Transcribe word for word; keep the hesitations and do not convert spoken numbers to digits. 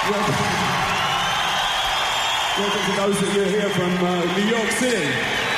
Welcome to those of you here from uh, New York City.